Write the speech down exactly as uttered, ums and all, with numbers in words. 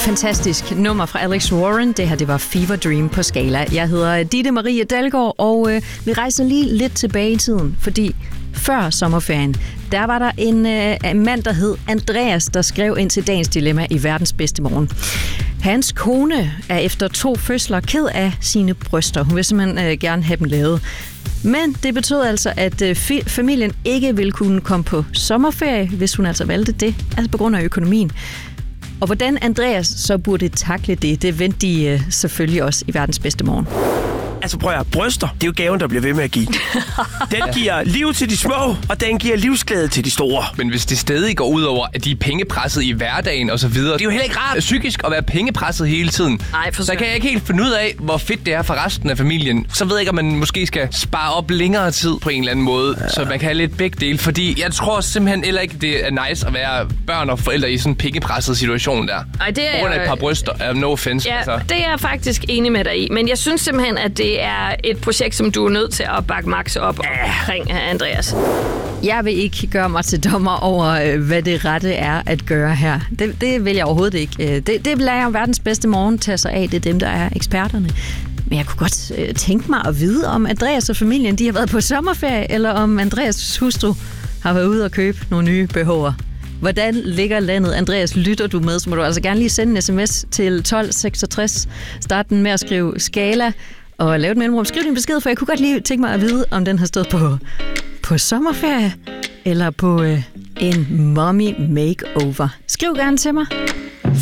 Fantastisk nummer fra Alex Warren. Det her, det var Fever Dream på Skala. Jeg hedder Ditte Marie Dalgaard, og øh, vi rejser lige lidt tilbage i tiden, fordi før sommerferien, der var der en øh, mand, der hed Andreas, der skrev ind til dagens dilemma i Verdens Bedste Morgen. Hans kone er efter to fødsler ked af sine bryster. Hun vil simpelthen øh, gerne have dem lavet. Men det betød altså, at øh, fi- familien ikke ville kunne komme på sommerferie, hvis hun altså valgte det, altså på grund af økonomien. Og hvordan Andreas så burde takle det, det vendte de øh, selvfølgelig også i Verdens Bedste Morgen. Altså prøv at bryster, det er jo gaven, der bliver ved med at give. Den giver liv til de små, og den giver livsglæde til de store. Men hvis det stadig går ud over, at de er pengepresset i hverdagen og så videre, det er jo heller ikke rart psykisk at være pengepresset hele tiden. Nej, for så kan jeg ikke helt finde ud af, hvor fedt det er for resten af familien. Så ved jeg ikke, om man måske skal spare op længere tid på en eller anden måde, ja. Så man kan have lidt begge dele. Fordi jeg tror simpelthen heller ikke, det er nice at være børn og forældre i sådan en pengepresset situation der. Ej, det er på grund af et par bryster. Uh, no offense. Ja, altså. det er jeg faktisk enig med dig i. Men jeg synes simpelthen, at det er et projekt, som du er nødt til at bakke Max op omkring, Andreas. Jeg vil ikke gøre mig til dommer over, hvad det rette er at gøre her. Det, det vil jeg overhovedet ikke. Det, det lader jeg Verdens Bedste Morgen tage sig af. Det er dem, der er eksperterne. Men jeg kunne godt øh, tænke mig at vide, om Andreas og familien de har været på sommerferie, eller om Andreas' hustru har været ude og købe nogle nye B H'er. Hvordan ligger landet? Andreas, lytter du med, så må du altså gerne lige sende en sms til tolv seksogtres. Start den med at skrive Skala og lave et mellemrum. Skriv din besked, for jeg kunne godt lige tænke mig at vide, om den har stået på, på sommerferie eller på øh, en mommy makeover. Skriv gerne til mig.